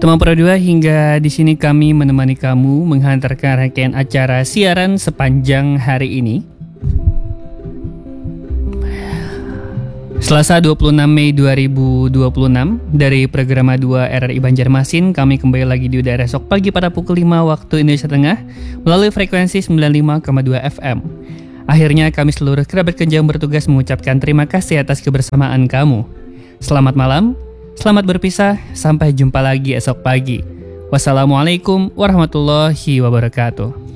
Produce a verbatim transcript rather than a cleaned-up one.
Teman Pro dua, hingga di sini kami menemani kamu menghantarkan rangkaian acara siaran sepanjang hari ini. Selasa dua puluh enam Mei dua ribu dua puluh enam, dari Programa dua R R I Banjarmasin, kami kembali lagi di udara esok pagi pada pukul lima waktu Indonesia Tengah melalui frekuensi sembilan puluh lima koma dua F M. Akhirnya kami seluruh kerabat kerja yang bertugas mengucapkan terima kasih atas kebersamaan kamu. Selamat malam, selamat berpisah, sampai jumpa lagi esok pagi. Wassalamualaikum warahmatullahi wabarakatuh.